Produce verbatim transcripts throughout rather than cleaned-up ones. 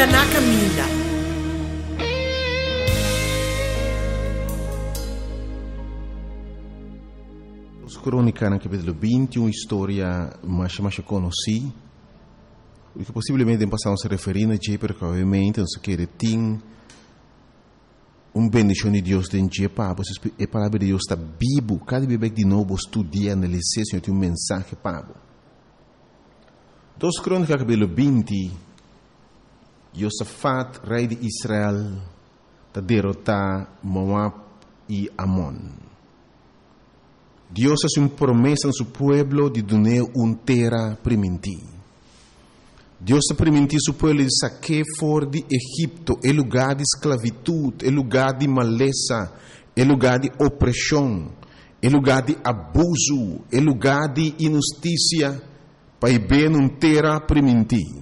Vida na Caminha. Os crônicas no capítulo vinte, uma história mais mais conhecida, e que possivelmente passamos a referir a dia, porque obviamente não se quer ter uma bendição de Deus dentro de Pablo, a palavra de Deus está vivo, cada vez de novo estudia, analisar, Senhor, tem um mensagem Pablo. Dos crônicas capítulo vinte, Josafat, rei de Israel, está derrotar Moab e Amon. Deus hace uma promessa a seu povo de dar uma terra primitiva. Deus está permitindo seu povo de saquear fora de Egipto, é lugar de esclavitud, é lugar de maleza, é lugar de opressão, é lugar de abuso, é lugar de injustiça, para ir bem uma terra primitiva.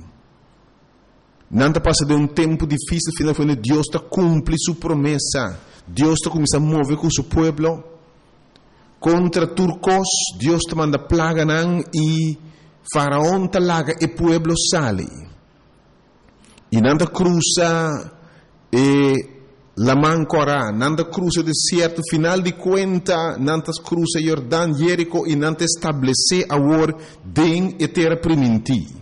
Nada passa de um tempo difícil, final quando Deus está cumpre sua promessa. Deus está começando a mover com seu povo. Contra turcos, Deus te manda plaga nan e faraón te laga e pueblo sale. E nanda cruza e la mancora, nanda cruza o deserto, final de conta, nanda cruza Jordão, Jerico e nanda estabelece agora den e terra primitiva.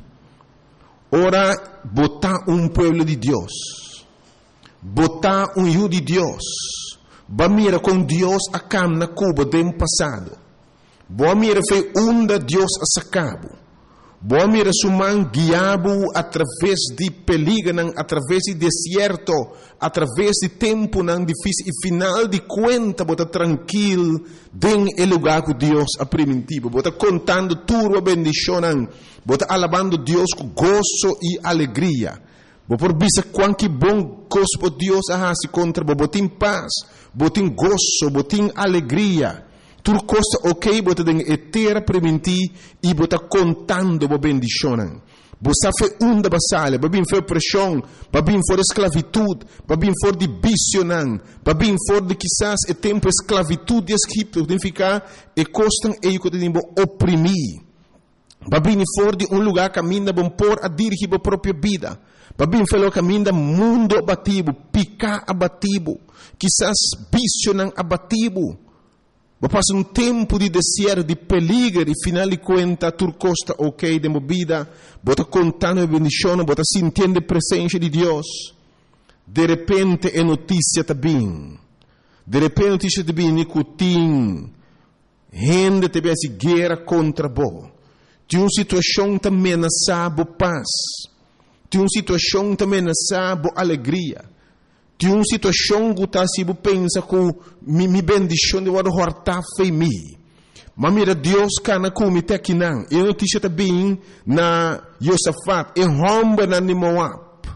Ora, botar um pueblo de Deus, botar um hijo de Deus. Ba mira com Deus a cam na Cuba do passado. Boa mira foi onda Deus a sacabo. Boa mira suman guiabo através de perigo, através de deserto, através de tempo não difícil e final de conta bota tranquilo den el lugar que Deus a primitivo. Bota contando tudo a bendição, bota alabando Deus com gozo e alegria. Bo por bisa quanto bom gosto Deus a hasi contra bo botin paz, botin gozo, botin alegria. Tur costa ok, bota den etera prementi e bota contando bo bendicionan. Bo sa fe unda basale, babin fe opressão, babin for esclavitud, babin for de bicionan, babin for de quizás e tempo esclavitud de Egipto, tem ficar e costan e que tem bo oprimir. Babin for de um lugar caminha bom por a dirigir a própria vida. Babin falou caminho do mundo abatido, picar abatido, quizás bicionan abatido. Ba passa um tempo de deserto, de perigo, e final de conta, tu costa ok de movida, bota contando a bendição, bota sentindo a presença de Deus. De repente é notícia também. De repente notícia também, nicotim, gente também se guerra contra bo. De uma situação também ameaçada paz. De uma situação também ameaçada alegria. De uma situação que está se pensa que me me bendição de o horta foi mi. Mas mira Deus cana como te aqui não. E notícia também na Josafat e romba na Moab.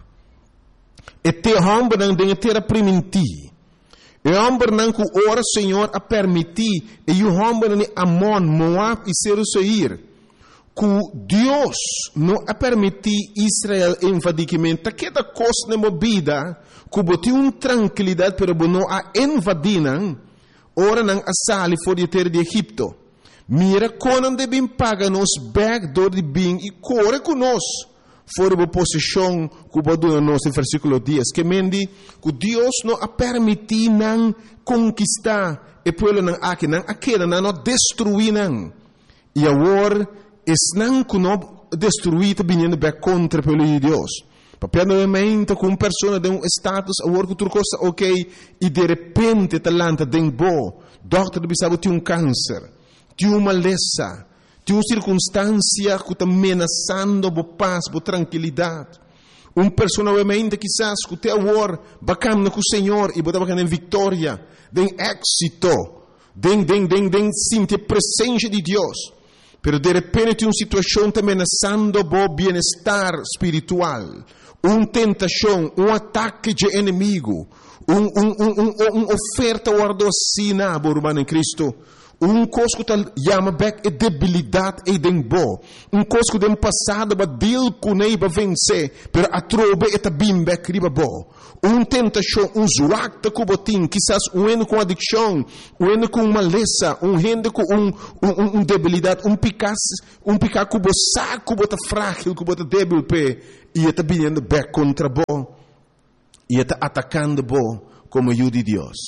E te romba na de terra primiti. E romba na que ora Senhor a permitir e o romba na Amon, Moab e Seir. Que Deus não a permitir Israel invadimento, que da costa na movida, que botou uma tranquilidade, pero não a invadiram, ora não a sali fora de terra de Egipto. Mira quando devem pagar nos backdoor de bem e corre conosco, fora da posição que botou nos no versículo dez, que mendi que Deus não a permitir não conquistar e pelo não aqui não aquela não destruir não. E agora não que não destruído vindo bem contra pelo Deus. Papel novamente com uma pessoa de um status, a work outra coisa ok, e de repente talanta de bo, doctor bisabo tem um câncer, tem uma maleza, tem uma circunstância que está ameaçando a paz, a tranquilidade. Uma pessoa novamente quizás que tem a work bacana com o Senhor e botar bacana em vitória, de êxito, de de de de sentir a presença de Deus. Pero de repente tem uma situação também ameaçando o bem-estar espiritual, uma tentação, um ataque de inimigo, um, um, um, um, uma oferta guardocina, irmão em Cristo, Um coisa que chama back é debilidade e dembo. Um coisa que dem passado ba deal com nei ba vencer, pero a trobe e tabim back riba bo. Um tentação, um zuacta que botin, quizás um eno com adicção, um eno com maleza, um rende com um um, um debilidade, um picas, um picar que bo saco bota frágil, que bota débil pe, e está vindo back contra bo, e está atacando bo como ajuda de Deus.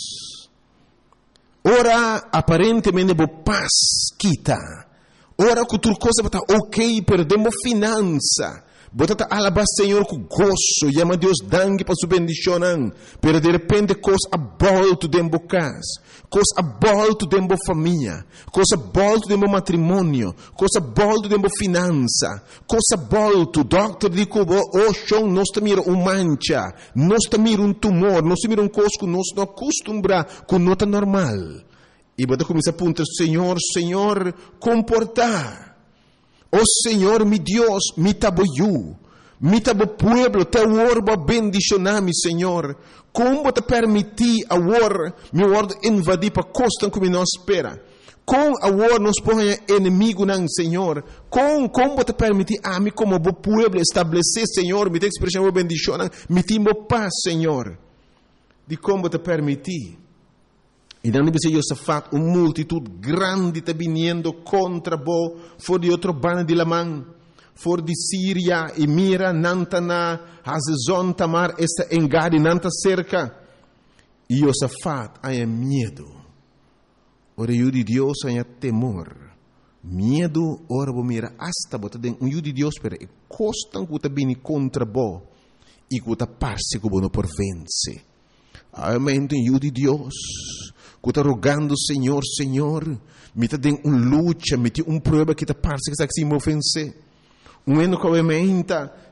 Ora, aparentemente, bo paz quita. Ora, que tudo coisa está ok, perdemos finança. Bota alabar Senhor com gozo, chama Deus dangue para sua bendição, pero de repente coisa abolto dentro casa, coisa abolto dentro família, coisa abolto dentro matrimônio, coisa abolto dentro finança, coisa abolto, doctor dico, oh, chão, nós mira um mancha, nós mira um tumor, nós mira um coisa que nós não acostumbra com nota normal. E bota começa a apontar, Senhor, Senhor, comportar. Oh Senhor, mi Deus, mi taboyu, mi tabo pueblo, te orba bendicionami, Senhor. Como te permitir a war, mi word invadir para costa como nós espera. Com a war nos põe inimigo não, Senhor. Com como te permitir a mim como bo pueblo estabelecer, Senhor, mi te expressão bo bendição, mi timo paz, Senhor. De como te permitir. E não deve ser Josafat, uma multitud grande está vindo contra bo, for de outro bando de Lamã, for de Síria, e mira, Nantana, Hazezon, Tamar, esta engade, Nanta cerca. E Josafat, há medo. Ora, o de Deus, há temor. Medo, ora, bo mira, hasta, bota den, um de Deus, pero, e costam que está vindo contra bo, e que está parse que bo não por vence. Amém, o de Deus. Que está rogando, Senhor, Senhor, me está dando uma luta, me tem uma prova que está parece que está se ofense. Um ano que obviamente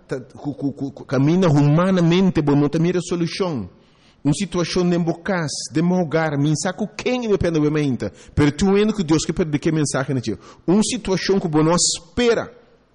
caminha humanamente, mas não tem solução. Uma situação de embocas, de mogar, me saco quem depende obviamente. Mas tu ano que Deus quer perder que mensagem na tia. Uma situação que não espera.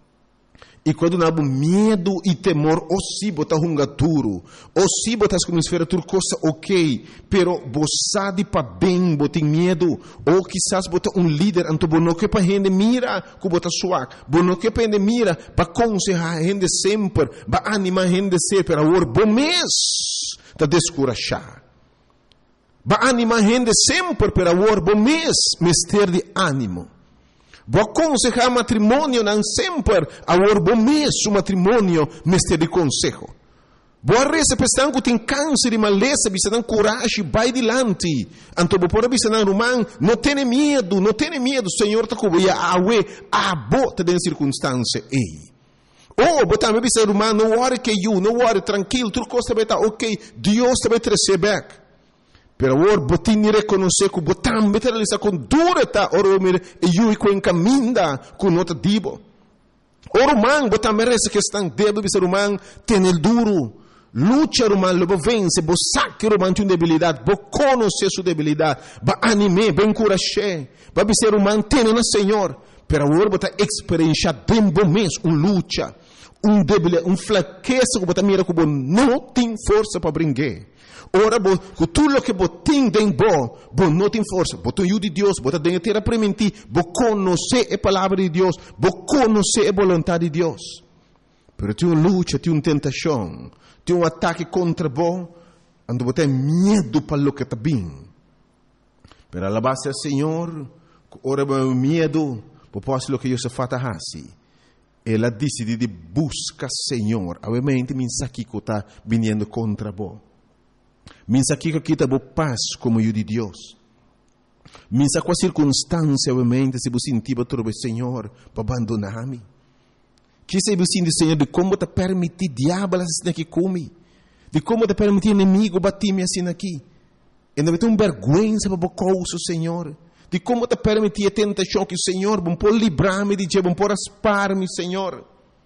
E quando não há medo e temor, ou se botar um gaturo, ou se botar como esfera tudo coisa ok, pero você de para bem, botar medo, ou quizás botar um líder, então bono que para gente mira, que botar suave, bono que para gente mira, para aconselhar a gente sempre, para animar a gente sempre, para o bom mês, para descorachar. Para animar a gente sempre, para o bom mês, mister de ânimo. Vou aconselhar matrimônio não sempre a bom mês o matrimônio mestre de conselho. Boa reza pensando que tem câncer e maleza, bisa não coragem, vai dilante. Então vou por bisa não romano, não tenha medo, não tenha medo, Senhor tá com ia awe a bota de circunstância ei. Oh, botar me bisa romano, não worry que you, não worry tranquilo, tudo coisa vai estar ok, Deus vai trazer back. Pero or botin reconhecer que botam meter ali com dureta or mir e com encaminda com nota dibo. Or man botam merece que estão débil ser humano tem el duro. Lucha romano lobo vence, bo saque romano tem debilidade, bo conhecer sua debilidade, ba anime, ben encorajar, ba ser humano tem na Senhor. Pero or botam experiência dembo mês um lucha, um debilidade, um fraqueza que botam mira que bo não tem força para brincar. Ora, bo, tudo o que botin den bo, bo não tem força, botam o de Deus, botam dentro terra permitir, bo conhecer a palavra de Deus, bo conhecer a vontade de Deus. Pero tem uma luta, tem uma tentação, tem um ataque contra bo, ando botar medo para o que está bem. Pero a base do Senhor, ora bo medo, bo posso o que Deus fata hasi. Ela decide de buscar Senhor, obviamente mensagem que está vindo contra bo. Minsa que kita bo paz como o de Deus. Minsa com a circunstância, obviamente, se você sentir para Senhor, para abandonar-me. Que se você sentir, Senhor, de como te permitir diabo assim aqui comigo. De como te permitir inimigo bater-me assim aqui. E não vai ter uma vergonha para o Senhor. De como te permitir a tentação que o Senhor, bom por livrar-me de Deus, bom por aspar-me, Senhor.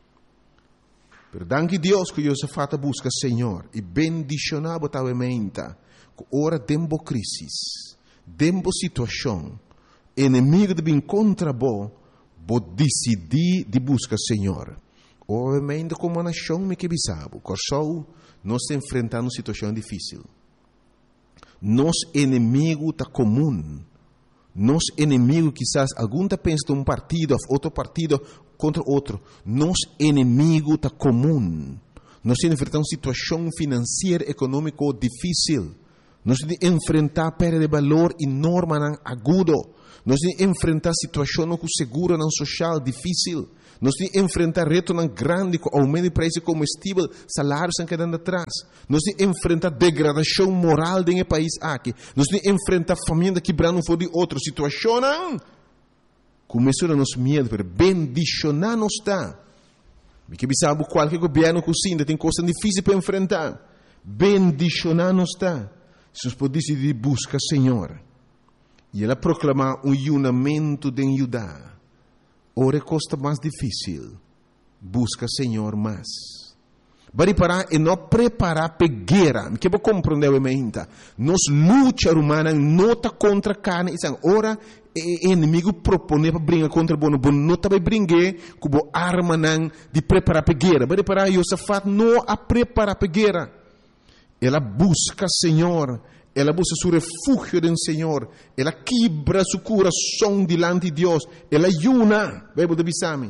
Pero danke Deus que Josafat busca Senhor e bendicionar botavelmente que ora dembo crisis, dembo situação, inimigo de bem contra bo, bo decidir de buscar Senhor. Obviamente como uma nação me que bisabo, corsou nós enfrentando situação difícil. Nos inimigo tá comum, Nos inimigos, quizás, algum tá pensa de um partido, outro partido contra outro. Nos inimigo tá comum. Nós enfrentamos uma situação financeira, econômica difícil. Nós temos que enfrentar perda de valor enorme, agudo. Nós temos que enfrentar situações com seguro social difícil. Nós temos que enfrentar retos grandes, com aumento de preço de combustível, salários que quedando atrás. Nós temos que enfrentar degradação moral do país aqui. Nós temos que enfrentar família quebrando um de outra situação. Começou a nos medo, mas bendicionar nos está. Porque sabe qualquer governo cozinha tem coisas difíceis para enfrentar. Bendicionar nos está. Se nós podemos decidir buscar Senhor. E ela proclamar um unimento de Judá. Ora costa mais difícil. Busca Senhor mais. Bari parar e não preparar para guerra. Me quero compreender a mente. Nos luta humana não está contra carne. Ora o inimigo propõe para brincar contra bono. Bono não está para brincar com a arma de preparar para guerra. Bari parar Josafat não a preparar para guerra. Ela busca Senhor. Ela busca seu refúgio do Senhor. Ela quebra seu coração diante de Deus. Ela ayuna. Bíblia de Bisami.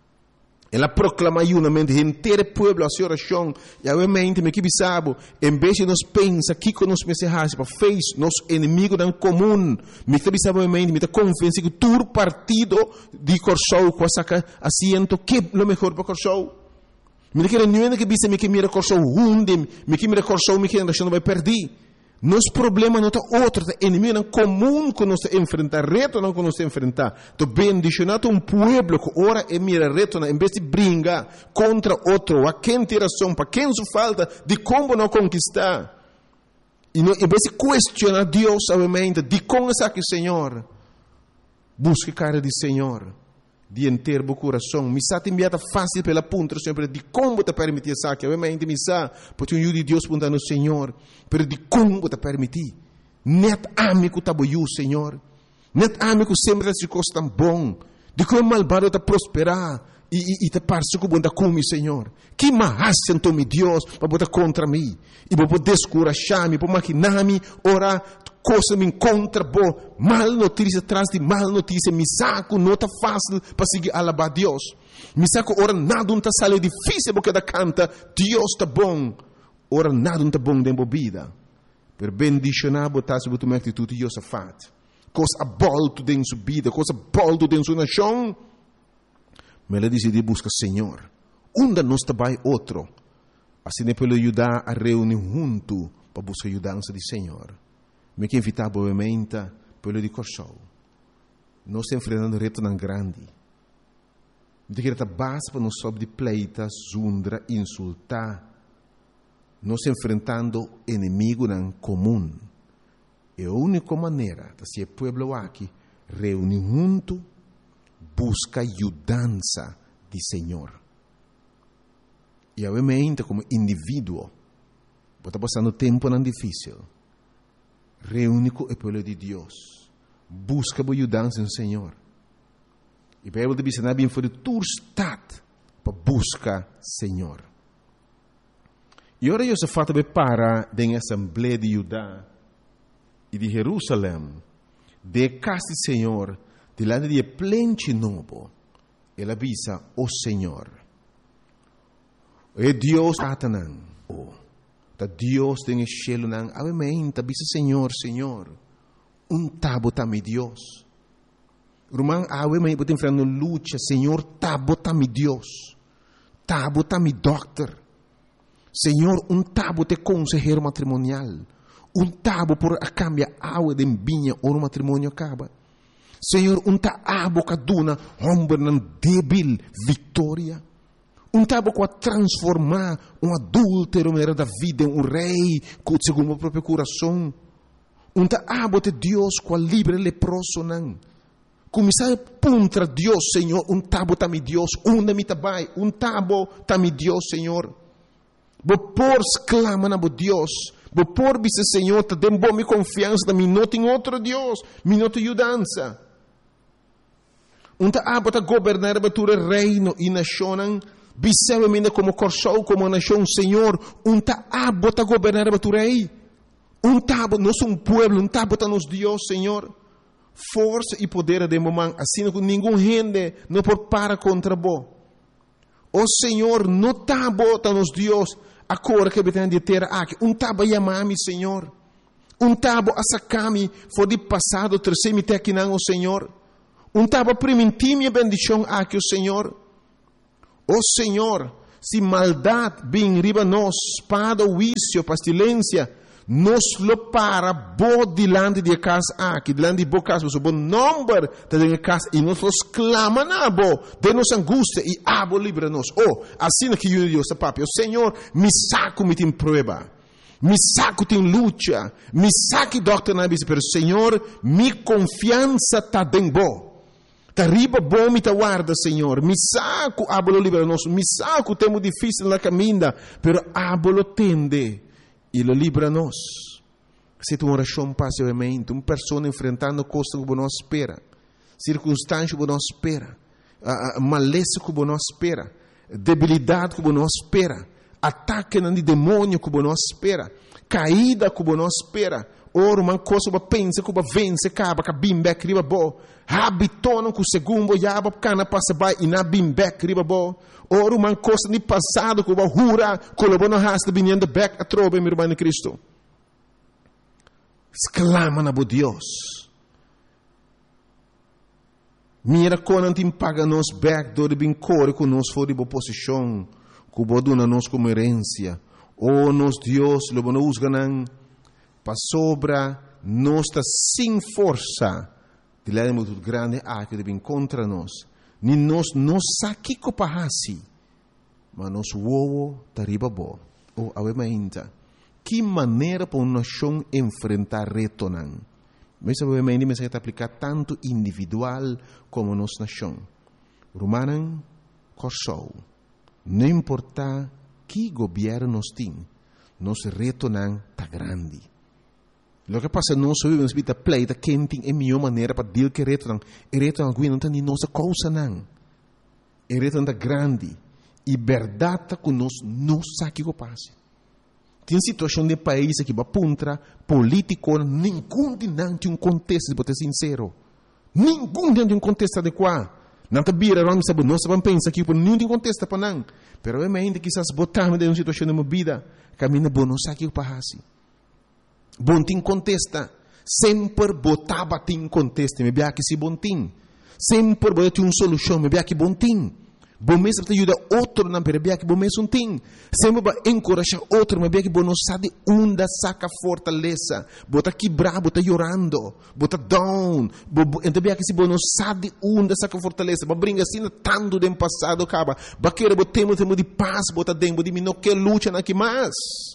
Ela proclama ayunamento. Inteiro povo a sua oração. E a mente me que bisabo. Em vez de nós pensar que com nós mensagens para fez nosso inimigo em comum. Me que bisabo a mente. Me que confiança que todo partido de Corsou com a assento que é o melhor para Corsou. Me que não que bisa me que mira Corsou hunde. Me que mira Corsou me que a não vai perder. Nosso problema não está outro, é inimigo comum que nós enfrentar, reto não que nós enfrentar. Então, bendicionado um povo que ora e mira reto, em vez de brincar contra outro, a quem tem razão, para quem se falta, de como não conquistar. E não, em vez de questionar Deus, obviamente, de como é que Senhor, busque cara de Senhor, de inteiro o coração. Me está enviada fácil pela ponta, sempre de como te permitir essa que obviamente me está, porque um de Deus pergunta no Senhor, pero de como te permitir. Net amigo tá boiu, Senhor. Net amigo sempre se coisa tão bom. De como malvado te prosperar e, e, e te parece que bom come, Senhor. Que mais sentou me Deus para botar contra mim e para descorajar-me, para maquinar-me, ora coisa me encontra boa, mal notícia atrás de mal notícia, me saco, não está fácil para seguir alabar Deus. Me saco, ora nada não está sale difícil porque da canta, Deus está bom. Ora nada não está bom dentro da vida. Per bendicionar botar sobre tua atitude Josafat. Coisa abolto dentro da sua vida, coisa abolto dentro da sua nação. Mas ele decidiu buscar Senhor. Onde nós trabalha outro. Assim é para ajudar a reunir junto para buscar ajudança de Senhor. Me que invitar obviamente pelo de Corsou. Nós estamos enfrentando reto tão grande. De que a base para nós sob de pleita, zundra, insultar. Nós enfrentando inimigo em comum. E a única maneira de ser povo aqui reunir junto, busca ajudança de Senhor. E obviamente como indivíduo, está passando tempo não difícil. Reúne com o povo de Deus. Busca a ajudança no Senhor. E a Bíblia diz que não é para tu estar para buscar Senhor. E agora Josafat para da Assembleia de Judá e de Jerusalém, de casa do Senhor, delante de plente novo, ele avisa o Senhor. É Deus Satanás. Da Deus tem o cielo nang avimenta bisa Senhor, Senhor. Um tabo tami Deus. Rumang awe may puting frano lucha, Senhor, tabo tami Deus. Tabo tami doctor. Senhor, um tabo te consejero matrimonial. Um tabo por a cambia awe de binha ou no matrimônio acaba. Senhor, um tabo kaduna homem nan débil vitória. Um tabo para transformar um adúltero da vida em um rei segundo o próprio coração. Um tabo de Deus com a livre leproso não. Começar a puntra Deus, Senhor. Um tabo tami Deus. Um me tabai. Um tabo tami Deus, Senhor. Bopor exclama na Deus. Bopor bisa Senhor. Te dem bom confiança. Me nota em outro Deus. Me nota ajudança. Um tabo ta governar batura reino e nação. Bisewamente como Corsou, como nação, Senhor, um tabo está governar a tu rei. Um tabo, nós somos um povo, um tabo está nos Deus, Senhor. força e poder de mamãe, assim que nenhum gente não pode parar contra bo. O Senhor não está bota nos Deus, agora que betendo de terra aqui, um taba yamami, Senhor. Um tabo asakami, foi de passado, terceiro te aqui não, o Senhor. Um taba primitim minha bendição aqui, o Senhor. O Senhor, se maldade bem riba nós, espada, vício, pestilência, nos lo para bo dilante de casa aqui, dilante de bo casa, o bom número de casa, e nós los clama na bo, de nos angústia, e abo livra-nos. Oh, assim que eu Deus, papi, o Senhor, me saco, me tem prova. Me saco tem luta, me saque doctor na bisa, pero Senhor, mi confiança tá bem bo. Tá riba bom me tá guarda, Senhor. Me saco, abolo libera nós. Me saco, temo difícil na caminha, pero abolo tende e lo libera nós. Se tu oração passivamente, uma pessoa enfrentando coisas que não espera, circunstâncias que não espera, uh, maleza que não espera, debilidade que não espera, ataque de demônio que não espera, caída que não espera, ora uma coisa que pensa que vence, acaba que bimbek riba bo, habitona que o segundo yaba cana passa by e na bimbek riba bo, ora uma coisa de passado que va hura, que lo bono hasta vinendo back a trobe meu irmão Cristo. Exclama na bo Deus. Mira quando tem paga nos back do de core com nos for de boa posição, que o dona nos como herência, ou nos Deus lo bono usganan para sobra nós está sem força de lá muito grande a que deve contra nós, nem nós não saque copahasi, mas nós uovo tariba bo, ou avemainta, que maneira para uma nação enfrentar retonan, mas avemainta me se aplicar tanto individual como nossa nação, Romanan, Kosovo, não importa que governo nós tem, nós retonan tá grande. Lo que passa não sou eu nos bita pleita quem tem a melhor maneira para deal que retornar. E retornar alguém não tem nem nossa causa não. E retornar grande. E verdade que nós não sabe o que passa. Tem situação de país que vai puntra político, nenhum de não tem um contexto, se ser sincero. Nenhum de um contexto adequado. Não te bira, não sabe, nós sabemos pensar que não tem contexto para não. Pero é ainda que essas botamos de uma situação de uma vida, caminha bom, não sabe o que passa. Bom tim contesta, sempre botava tim contesta, me bia que se bom tim, sempre botava uma solução, me bia que bom tim, bom mesmo te ajuda outro não, me bia que bom mesmo tim, sempre vai encorajar outro, me bia que bom não sabe onde saca fortaleza, bota quebrar, bota chorando, bota down, então bia que se bom não sabe onde saca fortaleza, vai brincar assim tanto do passado acaba, vai querer botemos temos de paz, bota dentro de mim não quer luta na que mais.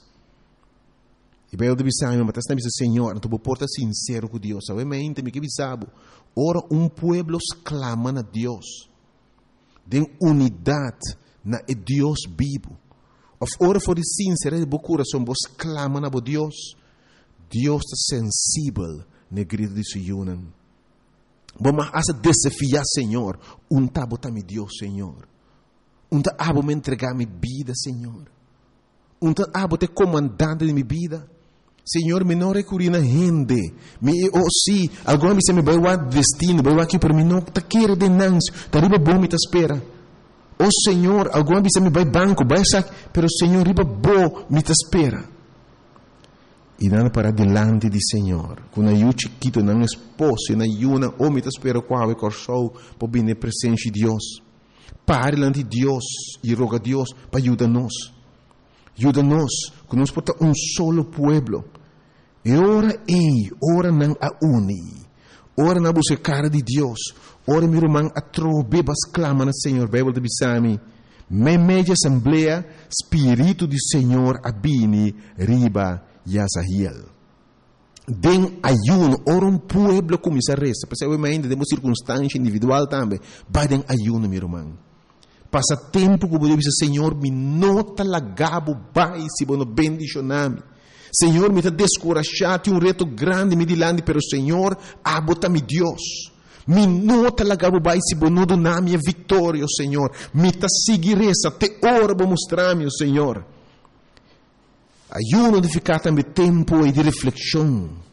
E bem, eu deve saber, mas está dizendo, Senhor, tu porta sincero com Deus. Sabe, mas ainda me que bisabo. Ora, um pueblo clama a Deus. Den unidade na Deus vivo. Of ora for de sincero de bo coração, vos clama a Deus. Deus está sensível no grito de Sion. Vamos a desafiar, Senhor. Um tabo tá mi Deus, Senhor. Um tabo me entregar minha vida, Senhor. Um tabo te comandante de minha vida. Senhor, me não recorrer na gente. Me, oh, sim, alguma vez me vai o destino, vai aqui para mim, não está querendo denúncia, está riba bom, me espera. Oh, Senhor, alguma vez me vai banco, vai saque, pero Senhor, riba bom, me espera. E nada para delante de Senhor, com a eu chiquito, não esposo, na yuna, ou me espera qual é corso, para vir na presença de Deus. Pare diante de Deus e roga a Deus para ajudar-nos. Ajuda-nos, que nós porta um solo pueblo. E ora ei, ora não a uni. Ora na buscar de Deus. Ora meu irmão a trobebas clama no Senhor. Bíblia de Bisami. Me media assembleia, Espírito do Senhor abini riba Yasahiel. Den ayuno, ora um pueblo começa a resta. Porque eu ainda temos circunstância individual também. Vai den ayuno, meu irmão. Passa tempo que eu digo, Senhor, me nota lagabo, vai, se bono bendicioname. Senhor, me está descorajado, um reto grande, me dilande, pero Senhor, abota-me Deus. Me nota lagabo, vai, se bono doname a vitória, Senhor. Me está seguir essa, te ora para mostrar-me, Senhor. Ayuno de ficar também tempo e de reflexão.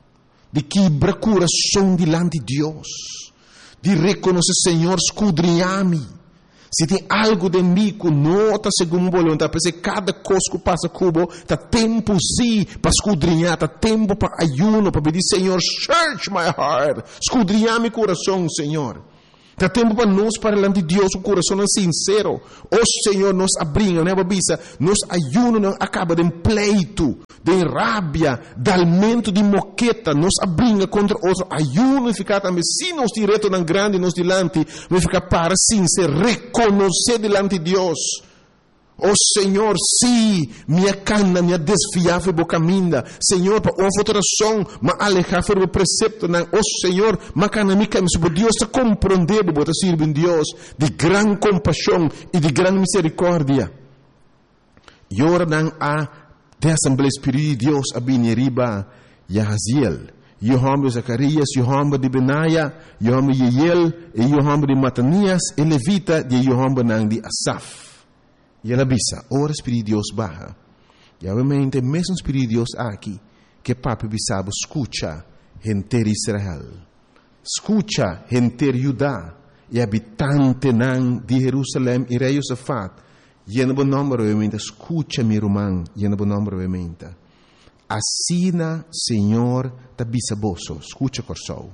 de quebrar coração diante de Deus, de reconhecer, Senhor, escudrinha-me. Se tem algo de mim que não está segundo a vontade, porque cada coisa que passa cubo, está tempo sim para escudrinhar, está tempo para ayuno, para pedir, Senhor, search my heart, escudrinhar meu coração, Senhor. Está tempo para nós, para diante de Deus, o coração é sincero. O Senhor nos abriga, né, babisa? Nos ayuno não acaba de pleito, de rabia, de aumento de moqueta, nos abriga contra outro. Ayuno e ficar também, se nós direto não grande, nos dilante, vai ficar para sincero, reconhecer diante de Deus. Oh Senhor, sim, minha cana, minha desfiável boca minda. Senhor, para uma alteração, mas alejar foi o precepto, não. Oh Senhor, mas cana minha, mas Deus está compreendendo, bota servir Deus de gran compaixão e de gran misericórdia. E ora não há de Assembleia Espírita de Deus a bineriba Yahaziel. Yohamba Zacarias, Yohamba de Benaia, Yohamba de Yeiel, e Yohamba de Matanias, e Levita de Yohamba não de Asaf. E ela bisa, ora Espírito de Deus barra. E obviamente, mesmo Espírito de Deus aqui, que papi bisabo, escucha, gente de Israel. Escucha, gente de Judá, e habitante nan de Jerusalém, e rei Josafat. E no bom nome, obviamente, escucha mi román, e no bom nome, obviamente. Assina, Senhor, ta bisaboso, escucha corsou.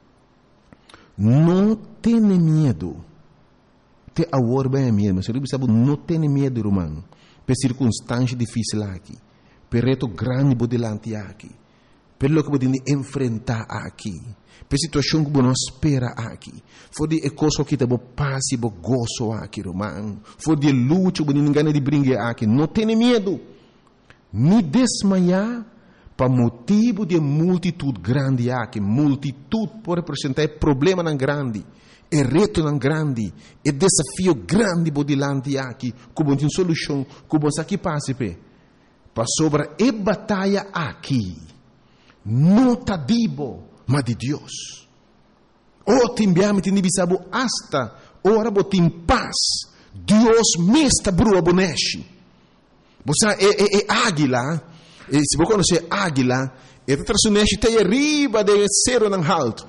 Não tenha medo. Te agora bem mesmo, se você sabe, não tem medo, irmão, por circunstância difícil aqui, por reto grande por delante aqui, pelo que você enfrentar aqui, por situação que você não espera aqui, for de coisa que você passa e você gozo aqui, irmão, for de luta que você não ganha de brincar aqui, não tem medo, nem desmaiar, para motivo de multitude grande aqui, multitude pode representar problema não grande. É reto não grande, é desafio grande por delante aqui, como tem solução, como aqui passa para sobre a batalha aqui, não tá dibo, mas de Deus. O timbiame tem bisabo hasta ora botim paz, Deus me está brua boneshi. Você é, é, é águila, e se você conhecer águila, é traçoneshi tem arriba de cero não alto.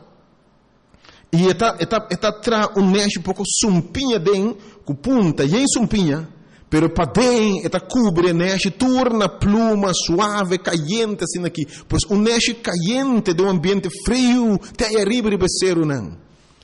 E está está está tra um neste pouco sumpinha den com punta e em sumpinha, pero para den está cobre neste torna pluma suave caliente assim aqui, pois um neste caliente de um ambiente frio tem arriba de becero não.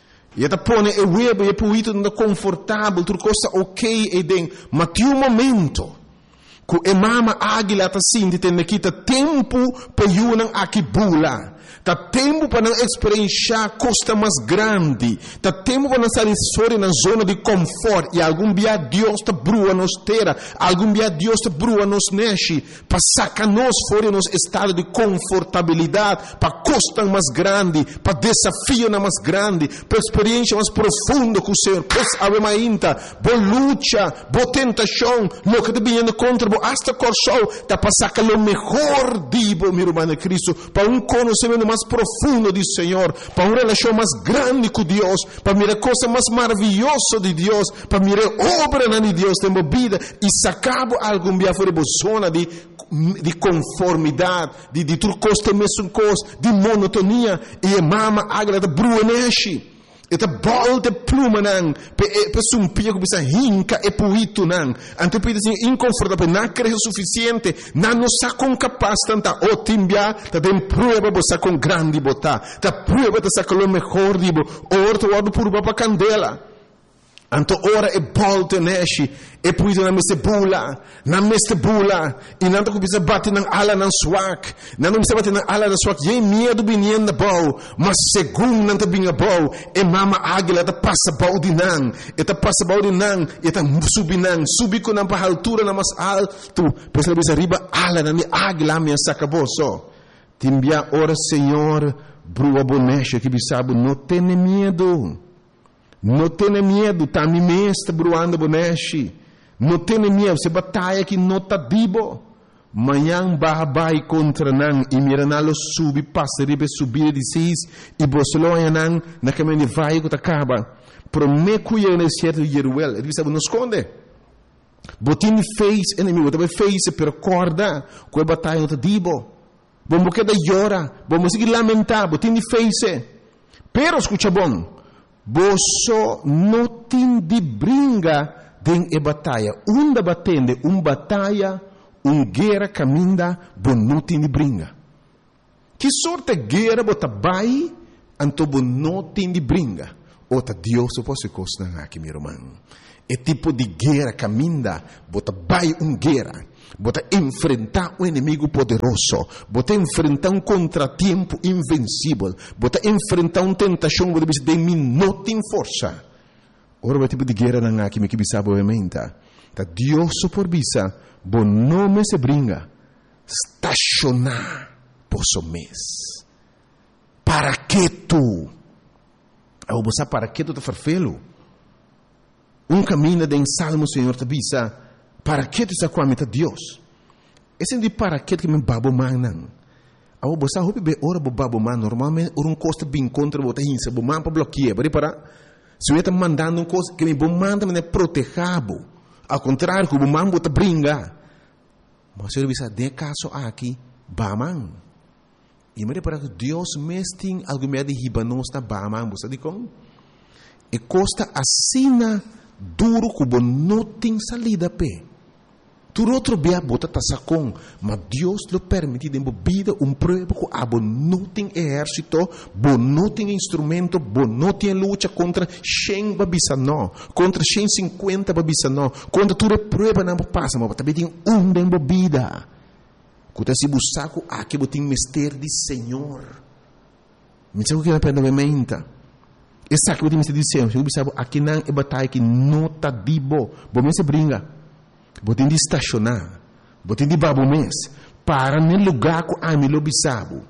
E está põe o web e puito não confortável, tudo coisa ok e den, mas tem um momento que a mama águila está assim de ter aqui tá tempo para yunang aqui bula. Tá tempo para não experienciar costa mais grande. Tá tempo para não sair fora na zona de conforto. E algum dia Deus está brua nos terra. Algum dia Deus está brua nos neche. Para sacar nós fora nos estado de confortabilidade. Para costa mais grande. Para desafio mais grande. Para experiência mais profunda com o Senhor. Pois ave ainda. Boa luta. Boa tentação. Lo que está vindo contra bo hasta corso. Tá para sacar o melhor dibo, meu irmão Cristo. Para um conhecimento mais profundo do Senhor, para uma relação mais grande com Deus, para mirar coisa mais maravilhosa de Deus, para mirar obra de Deus na vida e sacar algum dia fora de zona de de conformidade, de de tudo coisa mesmo coisa, de monotonia e a mama agrada bruneshi. Eta bol de pluma nang, pe pe sumpia que bisa hinca e puito nang. Ante pe assim inconfortável, não creio suficiente, não nos sacam capaz tanta o timbia, ta tem prova bo sacam grande bota, ta prova ta sacam o melhor dibo, orto ordo por baba candela. Anto ora e bolte neshi e puito na meste bula, na meste bula, e não to bisa bate nang ala nang swak, não bisa bate nang ala nang swak, ye medo binien na bau, mas segundo não ta binga bau, e mama águila ta passa bau di nang, e ta passa bau di nang, e ta subi nang, subi ko nang pa altura na mas alto, pois ela bisa riba ala nang ni águila minha sacaboso. Timbia ora Senhor, brua bonecha que bisabo, não tenha medo. Não tenha medo, tá me mestre bruando boneshi. Não tenha medo, se batalha que não tá dibo. Manhã babai contra nan e miranalo subi passa ribe subir de seis e bosloia nan na caminho vai que tá acaba. Prometo eu nesse certo Jeruel, ele sabe não esconde. Botin fez inimigo, também fez per corda, que batalha não tá dibo. Vamos quedar llora, vamos seguir lamentar, vos tiene face. Pero escucha bom, vos não tem de brinca den e batalha. Unda batende, um batalha, um guerra caminda, vos não tem de brinca. Que sorte guerra bota bai, anto vos não tem de brinca. Ota Deus o posso costar aqui, meu irmão. É tipo de guerra caminda, bota bai um guerra. Bota enfrentar um inimigo poderoso, bota enfrentar um contratempo invencível, bota enfrentar uma tentação que você tem não tem força. Ora, o tipo de guerra não há que me que bisa obviamente. Tá Deus por bisa, bom nome se brinca, estacionar posso mês. Para que tu? Eu vou para que tu te farfelo? Um caminho de salmo, Senhor, te bisa. Para que tu está com a meta Deus? Esse é de para que que me babo manan. Ao você hope be ora bo babo man normalmente um custo bem contra bota hinsa bo man para bloquear, bari para se eu está mandando um coisa que me bo manda me protegabo. Ao contrário, que bo man bota brinca. Mas eu bisa de caso aqui baman. E me para que Deus mesting algo me de hibanos na baman, você diz como? E costa assina duro que bo não tem salida pe. Tu outro bia bota tasacon, mas Deus lo permite de vida um prova que abo não tem exército, bo não tem instrumento, bo não tem luta contra cem babisa não, contra cento e cinquenta babisa não, contra tu prova não passa, mas também tem um de vida. Kuta si busaku aqui botin mistério de Senhor. Me sabe o que é pena mementa. Essa que botin mistério de Senhor, eu sabe aqui não é batalha que não tá dibo, bo me se brinca. Botin de estacionar, botin de babo mês, para no lugar que a mim lo bisabo,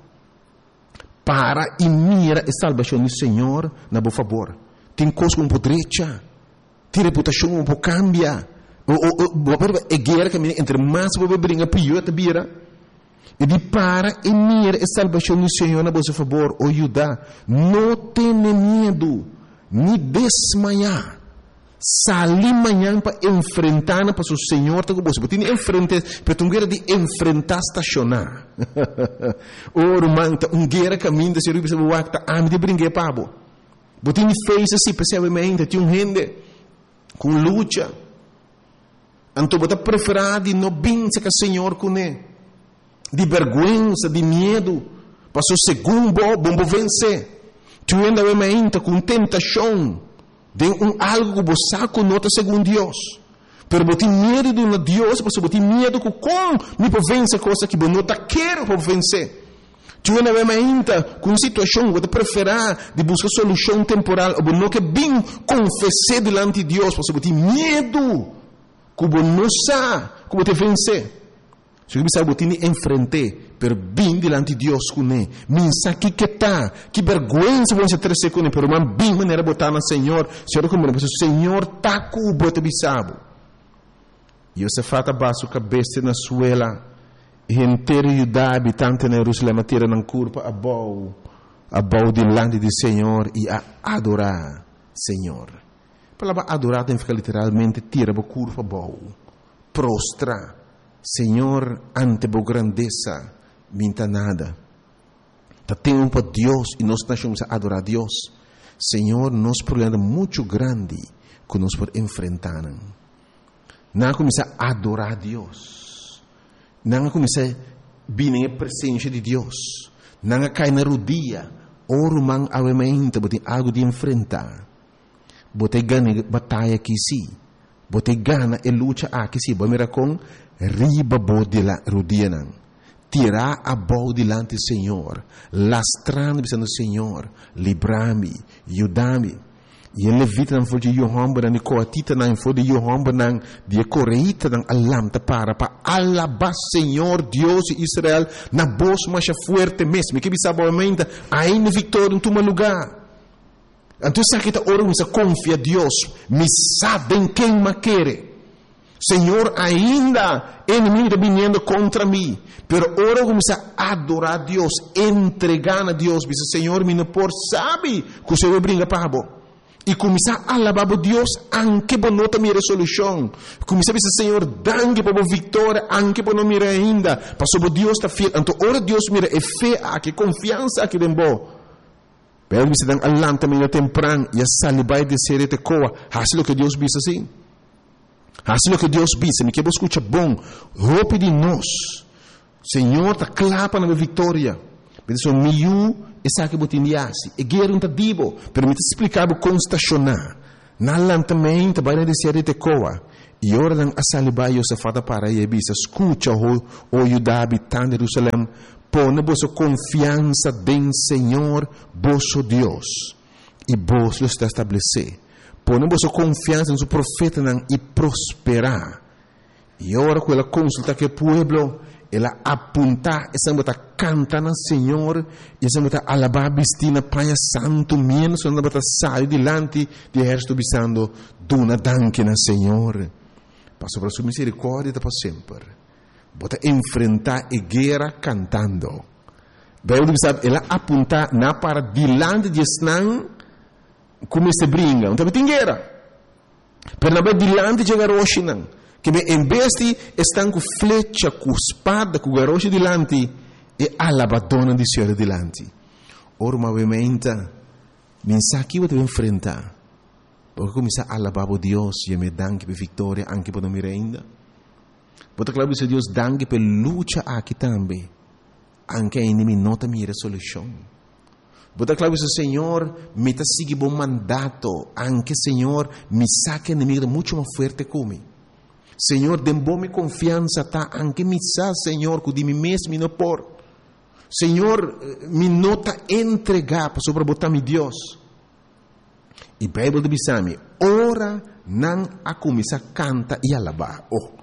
para e mira a salvação do Senhor na bo favor. Tem coisa um pouco direita, tem reputação um pouco cambia, o o é guerra que entre mais bobe brinca pior te bira. E de para e mira a salvação do Senhor na bo favor, o Judá, não tenha medo, nem desmaiar. Salir manhã para enfrentar para o Senhor, tá com você. Tem enfrentar, para tu guerra de enfrentar estacionar. Ora, manta, um guerra caminho de ser o bispo wakta, ah, me de brinquedo pabo. Botin fez assim, percebamente, tinha um rende com luta. Então, bota preferado de não bença que o Senhor com ele, de vergonha, de medo, para o segundo bom vencer. Tu ainda obviamente com tentação. De um algo que você conota segundo Deus. Pero você tem medo de um Deus, você tem medo que como me pode vencer coisa que você não quer para vencer. Tu não é ainda com uma situação que você prefere de buscar solução temporal, ou não que bem confessar diante de Deus, você tem medo que você não sabe que você vencer. Se você sabe que você enfrentar, pero bem diante de Deus com ele. Minsa que que tá, que vergonha se você trazer com ele, pero man bem maneira botar na Senhor, Senhor como o Senhor tá com o bote bisabo. E você fata baixo cabeça na suela, e inteiro Judá habitante na Jerusalém tira na curva a bau, a bau diante do Senhor e a adorar Senhor. A palavra adorar tem que ficar literalmente tira a curva a bau, prostrar. Senhor, ante a grandeza, minta nada. Tá tempo para Deus e nós estamos a adorar a Deus. Senhor, nosso problema é muito grande que nós podemos enfrentar. Não começar a adorar a Deus. Não começar a vir na presença de Deus. Não cair na rodilha. Oro man avemento, bote algo de enfrentar. Bote ganha batalha aqui sim. Bote gana e luta aqui sim. Bote mira com riba bo de la rodilha. Tirar a bola delante do Senhor, lastrando o Senhor, livrar-me, ajudar-me. E ele levita não foi de Johan, não coatita não foi de Johan, não de correita não alam para para alabar Senhor Deus de Israel na voz mais forte mesmo. Que sabe obviamente ainda vitória em todo lugar. Então sabe que ora você confia Deus, me sabem quem me quer. Senhor, ainda inimigo está vindo contra mim, pero ora começa a adorar a Deus, entregar a Deus, diz Senhor, me não por sabe que o Senhor brinca para bo. E começar a alabar a Deus anche por não ter minha resolução. Começar a dizer, Senhor, danke por a vitória, anche por não mira ainda. Passou Deus está fiel. Então, ora Deus mira é fé aqui, confiança aqui dentro. Pero você dá alam também no temprano e a salibai de ser te coa. Assim o que Deus diz assim. Assim o que Deus diz. Me quer escuta bom. Roupa de nós. Senhor, tá clapa na vitória. Pensa miu essa que botindiasi. E guerra um tadibo. Permite explicar o como estacionar. Nalam também trabalha de ser te coa. E ora dan a salibai o safada para e bisa. Escuta o o Judá habitante de Jerusalém. Põe vossa confiança em Senhor, vosso Deus. E vos lo está estabelecer. Põe vossa confiança em seu profeta e prosperar. E ora com ela consulta que o povo ela apunta, essa bota canta na Senhor, e essa bota alabar bistina Pai Santo, menos essa bota sai delante de exército bisando, dona danke na Senhor. Passo para sua misericórdia para sempre. Bota enfrentar a guerra cantando. Bíblia sabe, ela apunta na para delante de Esnan, como se brinca, não tem guerra. Pero na delante de Garoshinan. Que em vez de estar com flecha, com espada, com garoche delante, e alabadona de Senhor delante. Ora, obviamente, mensagem que você vai enfrentar. Porque começar a alabar a Deus e me danke per vitória, anche per não me ainda. Você claro que Deus danke per luta aqui também. Anche a inimigo nota minha resolução. Você claro que Senhor me está seguindo bom mandato, anche Senhor me saca inimigo muito mais forte comigo. Senhor, dê-me confiança, tá? Anche me sa, Senhor, que de mim mesmo não por. Senhor, me nota entregar sobre botar meu Deus. E a Bíblia diz a mim, ora não a começar a cantar e alabar. Oh,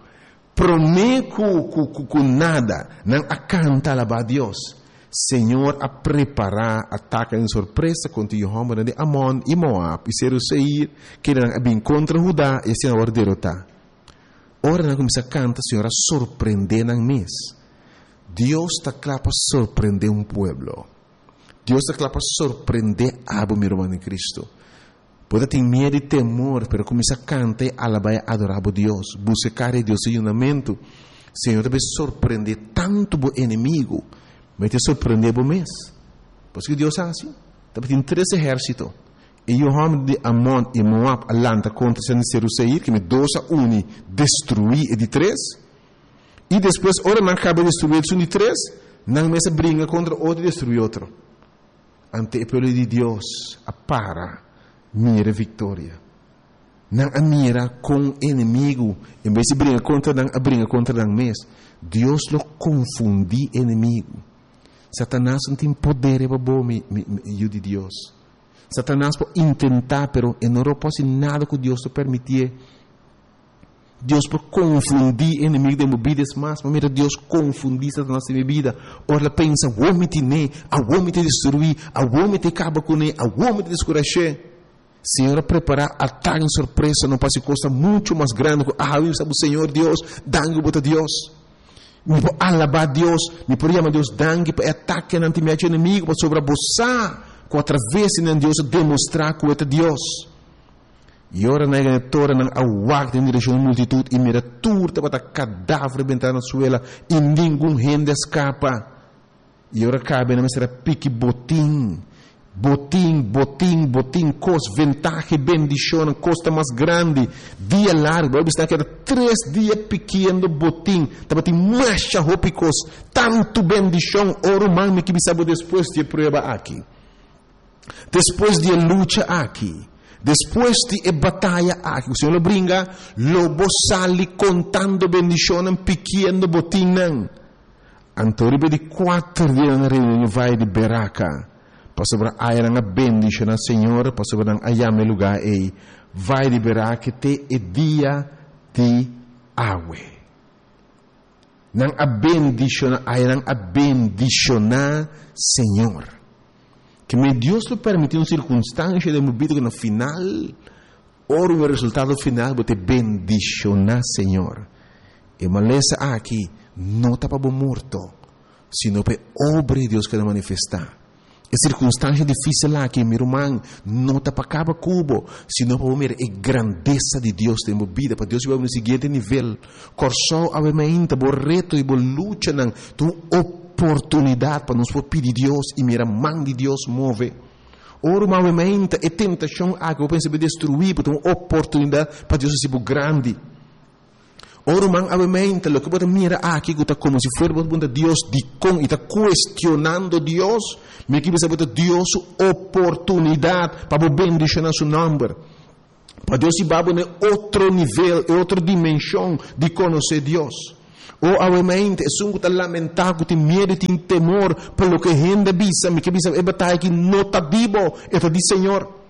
prometo que nada, não a cantar e alabar a Deus. Senhor, a preparar ataque em surpresa contra o homem de Amon e Moab e Seir, que não bem contra Judá e se não derrotar. Ora nós começamos a cantar, Senhor, a surpreender na mês. Deus está claro para surpreender um povo. Deus está claro para surpreender a meu irmão em Cristo. Pode ter medo e temor, mas começa a cantar e alabar e adorar a Deus. Buscar a Deus em unamento. Senhor, deve surpreender tanto o inimigo, mas te surpreender o mês. Porque Deus é assim. Tem três exércitos. E o homem de Amon e Moab alanta contra Seir, que me dois a um destruir e de três. E depois, ora não acaba de destruir um de três, não começa a brigar contra outro e destruir outro. Ante o povo de Deus, a para, mira vitória. Não a mira com inimigo, em vez de brigar contra não, a briga contra não mesmo. Deus lo confundi inimigo. Satanás não tem poder para bom de Deus. Satanás pode tentar, pero não pode nada que Deus te permitir. Deus pode confundir inimigo de movidas mais, mas mira, Deus confundir Satanás de vida. Ora, ela pensa, o homem te ne, o homem te destruir, o homem te acaba com ele, o homem te descuracher. Senhor, preparar ataque em surpresa, não pode ser coisa muito mais grande. Ah, eu sabe o Senhor Deus, dangue para Deus. Me pode alabar Deus, me pode chamar Deus dangue para ataque ante meu inimigo, para sobreabusar. Com através de Deus demonstrar que é Deus. E ora na igreja não awak em direção à multitud e mira turta para cadáver bentar na suela e nenhum rende escapa. E ora cabe na mestra pique botim, botim, botim, botim, cos ventaja bendição, costa mais grande, dia largo. Vai estar que era três dias pequeno botim, tava tem mais roupas, tanto bendição, oro mami que me sabe depois de prova aqui. Depois de luta aqui, depois de batalha aqui, o Senhor lo brinca, lobo sali contando bendição pequeno botim. Antoribe de quatro dias na reunião vai de Beraca, para sobre a era bendição na Senhor, para sobre a ayame lugar e vai de Beraca te e dia de água. Nang a bendição, a era a bendição na Senhor. Que me Deus lhe permitiu uma circunstância de movida que no final, ora o resultado final, você bendicionar Senhor. E maleza aqui, não está para morto, sino para obra de Deus que vai manifestar. É circunstância difícil lá que, meu irmão, não está para acabar cubo, senão para ver a grandeza de Deus em minha vida, para Deus vai no seguinte nível. Corso, obviamente, o reto e a luta, não, tem oportunidade para nós pedir Deus e mira mão de Deus move. Ora, obviamente, a tentação a que eu penso destruir, porque tem uma oportunidade para Deus ser grande. Ora, obviamente, o que você mira aqui, está como se fosse Deus de com e está questionando Deus, mas que você Deus oportunidade para bendicionar seu nome. Para Deus ir para outro nível, outra dimensão de conhecer Deus. Ou, obviamente, é um que está lamentado, tem medo, tem temor, pelo que a gente bisa, mas que bisa é batalha que não está vivo, é para o Senhor.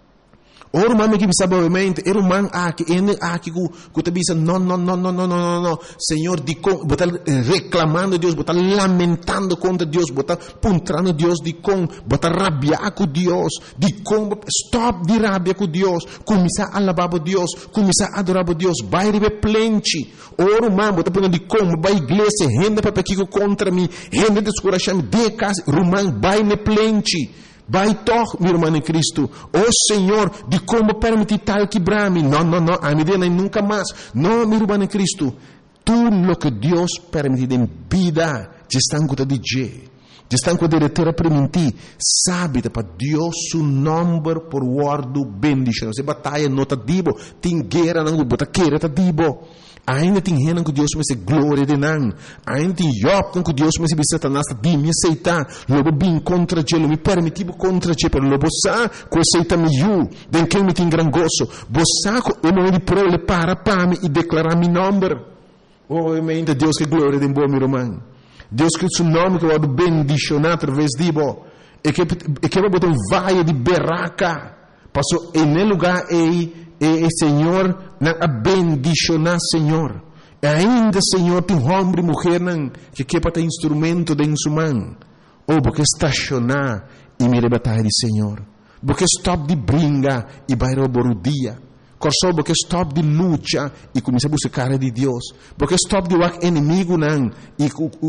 Ora, o mano que bisa, obviamente, era um mano aqui, ele aqui, que está bisa, não, não, não, não, não, não, não, Senhor, de com, está reclamando Deus, está lamentando contra Deus, está puntrando Deus de com, está rabiar com Deus, de com, stop de rabia com Deus, começar a alabar Deus, começar a adorar Deus, vai receber plente. Ora, o mano, está punando de com, vai igreja, renda para aqui contra mim, renda descorachando, de casa, rumão, vai ne plente. Vai toch, meu irmão em Cristo. Oh Senhor, de como permitir tal quebrar-me? Não, não, não, a medida nunca mais. Não, meu irmão em Cristo. Tudo o que Deus permite em vida, te estão com de G. Te estão com de terra permitir. Sabe, para Deus, o nome por guardo bendição. Se batalha não está dibo, tem guerra não bota queira está dibo. Ainda tem gente que Deus me se glória de não. Ainda tem Job que Deus me se Satanás de me aceitar. Logo bem contra Ele, me permitir contra Ele, pero logo sa que aceita me you, den que me tem gran gozo. Bosa ko o mo di pro le para para me e declarar mi nome. Oh, ainda Deus que glória de bom meu irmão. Deus que o nome que vai bendicionar através de bo. E que e que vai botar um vaia de berraca. Passou em lugar e E, e Senhor, na bendicionar, Senhor. E ainda, Senhor, tem homem e mulher não, que quer para ter instrumento de sua mão. Ou porque estacionar e me rebatar de Senhor. Porque stop de brinca e vai roubar o dia. Corso, porque stop de luta e começar a buscar de Deus. Porque stop de o inimigo não e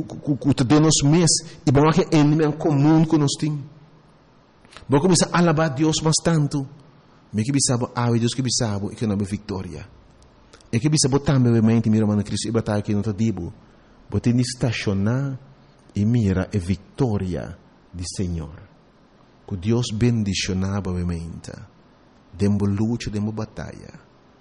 que te nos mês e bom que inimigo comum que nós temos. Porque começar a alabar Deus bastante. Me que bisabo awe Deus que bisabo e que não é vitória. E que bisabo também obviamente mira mano Cristo e batalha que não está dibo. Bote ni estacionar e mira a vitória do Senhor. Que Deus bendicionava obviamente. Dembo luta, dembo batalha.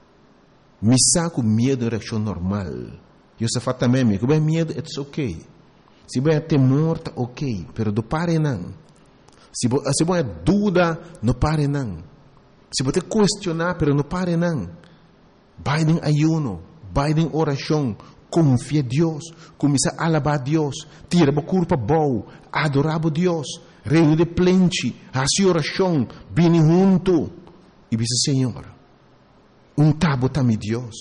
Me saco medo é reação normal. Eu se fa também me que bem medo é ok. Se bem temor tá ok, pero do pare não. Se se bem dúvida não pare não. Se você questionar, pero não pare não. Vai em ayuno, vai em oração, confia em Deus, começa a alabar a Deus, tira a culpa boa, adorar a Deus, reino de plente, a sua oração, vem junto. E diz, Senhor, um tabo tá me Deus,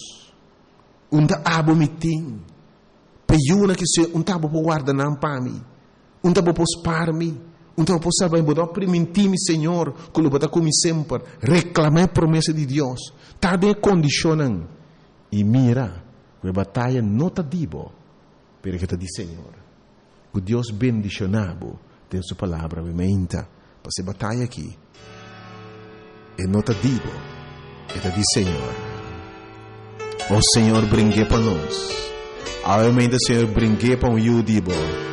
um tabo me tem, peiuna que se um tabo por guardar não para mim, um tabo por spar me. Então, posso saber, vou permitir-me, Senhor, que eu vou como sempre, reclamar a promessa de Deus. Está bem condicionando. E mira, a batalha não está dibo, pero que está de Senhor. O Deus bendicionado, tem sua palavra, obviamente, para essa batalha aqui. E não está dibo, está de Senhor. O Senhor brinque para nós. Obviamente, o Senhor brinque para o you dibo.